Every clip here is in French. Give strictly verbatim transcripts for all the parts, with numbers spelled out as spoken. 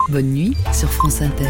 Bonne nuit sur France Inter.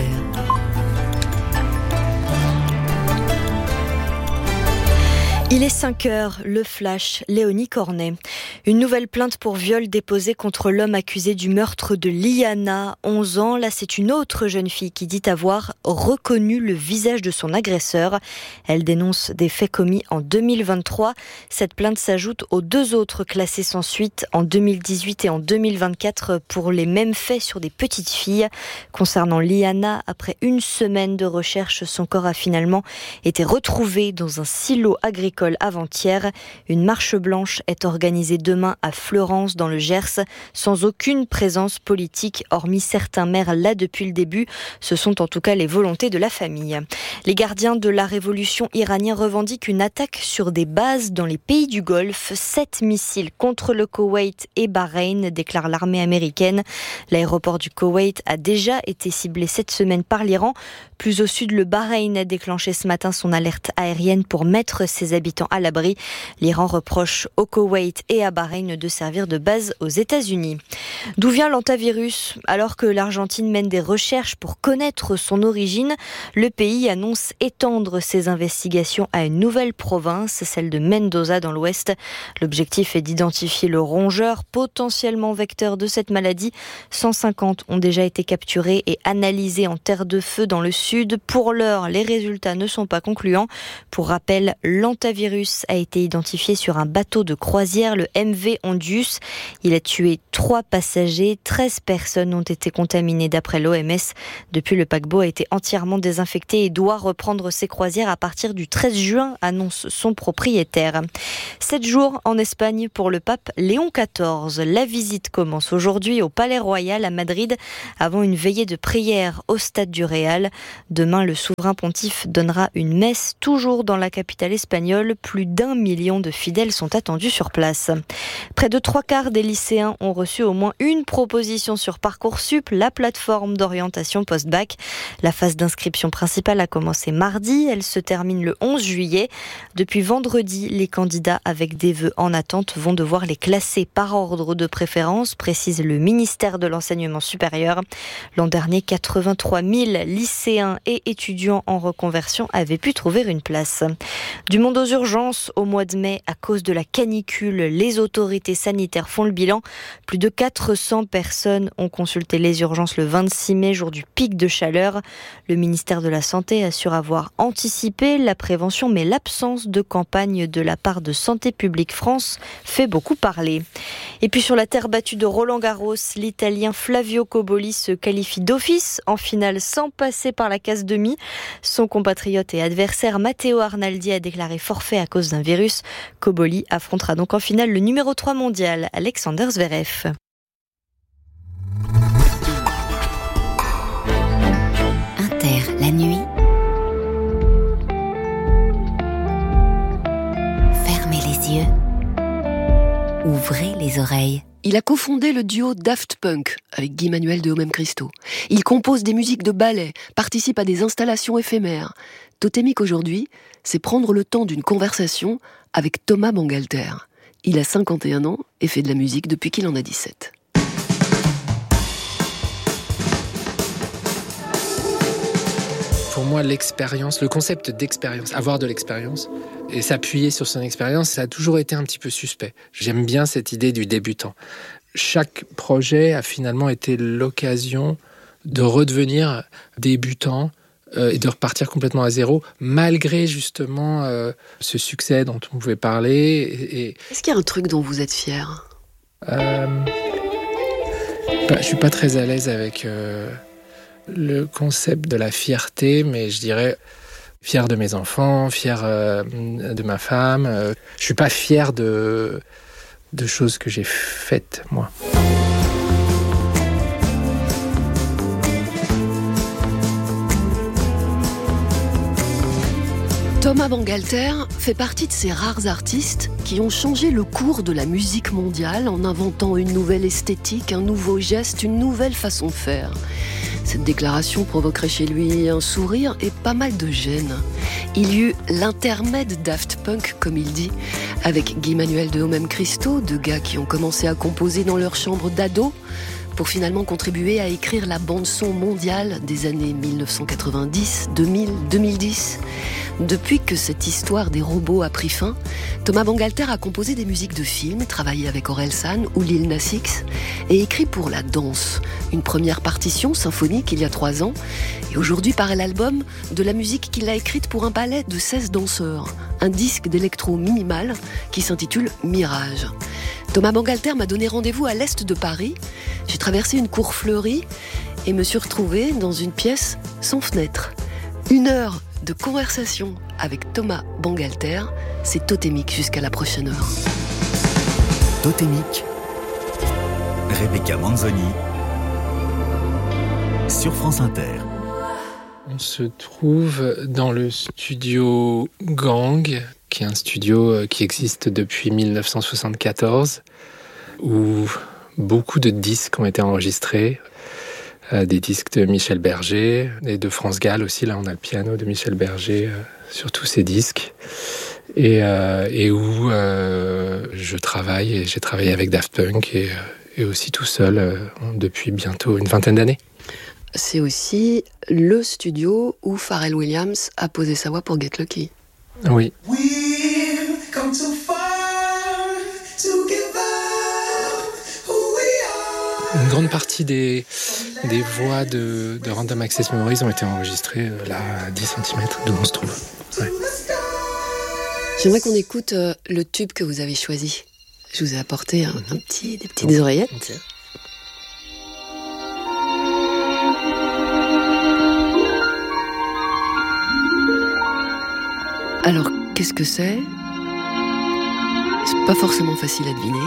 Il est cinq heures, le flash, Léonie Cornet. Une nouvelle plainte pour viol déposée contre l'homme accusé du meurtre de Liana, onze ans. Là, c'est une autre jeune fille qui dit avoir reconnu le visage de son agresseur. Elle dénonce des faits commis en deux mille vingt-trois. Cette plainte s'ajoute aux deux autres classées sans suite en deux mille dix-huit et en deux mille vingt-quatre pour les mêmes faits sur des petites filles. Concernant Liana, après une semaine de recherche, son corps a finalement été retrouvé dans un silo agricole avant-hier. Une marche blanche est organisée demain à Fleurance dans le Gers, sans aucune présence politique, hormis certains maires là depuis le début. Ce sont en tout cas les volontés de la famille. Les gardiens de la révolution iranienne revendiquent une attaque sur des bases dans les pays du Golfe. Sept missiles contre le Koweït et Bahreïn, déclare l'armée américaine. L'aéroport du Koweït a déjà été ciblé cette semaine par l'Iran. Plus au sud, le Bahreïn a déclenché ce matin son alerte aérienne pour mettre ses habitants à l'abri. L'Iran reproche au Koweït et à Bahreïn de servir de base aux États-Unis. D'où vient l'hantavirus ? Alors que l'Argentine mène des recherches pour connaître son origine, le pays annonce étendre ses investigations à une nouvelle province, celle de Mendoza dans l'ouest. L'objectif est d'identifier le rongeur potentiellement vecteur de cette maladie. cent cinquante ont déjà été capturés et analysés en terre de feu dans le sud. Pour l'heure, les résultats ne sont pas concluants. Pour rappel, l'hantavirus a été identifié sur un bateau de croisière, le M V Ondius. Il a tué trois passagers, treize personnes ont été contaminées d'après l'O M S. Depuis, le paquebot a été entièrement désinfecté et doit reprendre ses croisières à partir du treize juin, annonce son propriétaire. Sept jours en Espagne pour le pape Léon quatorze. La visite commence aujourd'hui au Palais Royal à Madrid avant une veillée de prière au stade du Real. Demain, le souverain pontife donnera une messe toujours dans la capitale espagnole. Plus d'un million de fidèles sont attendus sur place. Près de trois quarts des lycéens ont reçu au moins une proposition sur Parcoursup, la plateforme d'orientation post-bac. La phase d'inscription principale a commencé mardi, elle se termine le onze juillet. Depuis vendredi, les candidats avec des vœux en attente vont devoir les classer par ordre de préférence, précise le ministère de l'Enseignement supérieur. L'an dernier, quatre-vingt-trois mille lycéens et étudiants en reconversion avaient pu trouver une place. Du monde aux urgences, au mois de mai, à cause de la canicule, les autorités sanitaires font le bilan. Plus de quatre cents personnes ont consulté les urgences le vingt-six mai, jour du pic de chaleur. Le ministère de la Santé assure avoir anticipé la prévention, mais l'absence de campagne de la part de Santé publique France fait beaucoup parler. Et puis sur la terre battue de Roland-Garros, l'Italien Flavio Cobolli se qualifie d'office en finale sans passer par la case demi. Son compatriote et adversaire Matteo Arnaldi a déclaré forfait à cause d'un virus. Cobolli affrontera donc en finale le numéro trois mondial, Alexander Zverev. Inter, la nuit. Fermez les yeux. Ouvrez les oreilles. Il a cofondé le duo Daft Punk avec Guy Manuel de Homem Christo. Il compose des musiques de ballet, participe à des installations éphémères. Totémique aujourd'hui, c'est prendre le temps d'une conversation avec Thomas Bangalter. Il a cinquante et un ans et fait de la musique depuis qu'il en a dix-sept. Pour moi, l'expérience, le concept d'expérience, avoir de l'expérience et s'appuyer sur son expérience, ça a toujours été un petit peu suspect. J'aime bien cette idée du débutant. Chaque projet a finalement été l'occasion de redevenir débutant euh, et de repartir complètement à zéro, malgré justement euh, ce succès dont on pouvait parler. Et, et... Est-ce qu'il y a un truc dont vous êtes fier ? euh, bah, Je suis pas très à l'aise avec... Euh... le concept de la fierté, mais je dirais fier de mes enfants, fier euh, de ma femme. Euh, je suis pas fier de, de choses que j'ai faites, moi. Thomas Bangalter fait partie de ces rares artistes qui ont changé le cours de la musique mondiale en inventant une nouvelle esthétique, un nouveau geste, une nouvelle façon de faire. Cette déclaration provoquerait chez lui un sourire et pas mal de gêne. Il y eut l'intermède Daft Punk, comme il dit, avec Guy Manuel de Homem Christo, deux gars qui ont commencé à composer dans leur chambre d'ado, pour finalement contribuer à écrire la bande-son mondiale des années dix-neuf cent quatre-vingt-dix, deux mille, deux mille dix. Depuis que cette histoire des robots a pris fin, Thomas Bangalter a composé des musiques de films, travaillé avec Orelsan ou Lil Nas X, et écrit pour la danse. Une première partition symphonique il y a trois ans, et aujourd'hui paraît l'album de la musique qu'il a écrite pour un ballet de seize danseurs, un disque d'électro minimal qui s'intitule Mirage. Thomas Bangalter m'a donné rendez-vous à l'est de Paris. J'ai traversé une cour fleurie et me suis retrouvée dans une pièce sans fenêtre. Une heure de conversation avec Thomas Bangalter, c'est totémique jusqu'à la prochaine heure. Totémique, Rebecca Manzoni, sur France Inter. On se trouve dans le studio Gang, qui est un studio qui existe depuis dix-neuf cent soixante-quatorze, où beaucoup de disques ont été enregistrés. Euh, des disques de Michel Berger et de France Gall aussi. Là, on a le piano de Michel Berger euh, sur tous ces disques. Et, euh, et où euh, je travaille, et j'ai travaillé avec Daft Punk et, et aussi tout seul euh, depuis bientôt une vingtaine d'années. C'est aussi le studio où Pharrell Williams a posé sa voix pour Get Lucky. Oui. Une grande partie des, des voix de, de Random Access Memories ont été enregistrées euh, là, à dix centimètres d'où on se trouve. Ouais. J'aimerais qu'on écoute euh, le tube que vous avez choisi. Je vous ai apporté un, un petit, des petites oh. oreillettes. Okay. Alors, qu'est-ce que c'est ? C'est pas forcément facile à deviner.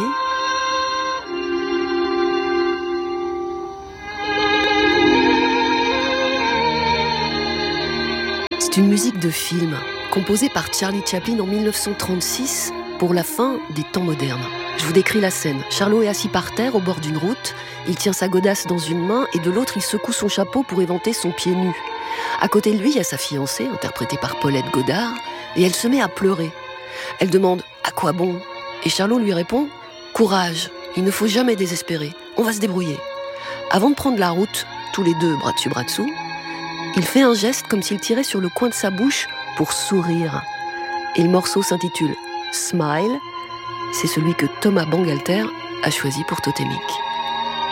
C'est une musique de film, composée par Charlie Chaplin en dix-neuf cent trente-six pour la fin des temps modernes. Je vous décris la scène. Charlot est assis par terre au bord d'une route. Il tient sa godasse dans une main et de l'autre, il secoue son chapeau pour éventer son pied nu. À côté de lui, il y a sa fiancée, interprétée par Paulette Godard, et elle se met à pleurer. Elle demande « À quoi bon ?» Et Charlot lui répond « Courage, il ne faut jamais désespérer, on va se débrouiller. » Avant de prendre la route, tous les deux bras dessus bras dessous, il fait un geste comme s'il tirait sur le coin de sa bouche pour sourire. Et le morceau s'intitule « Smile ». C'est celui que Thomas Bangalter a choisi pour Totémique.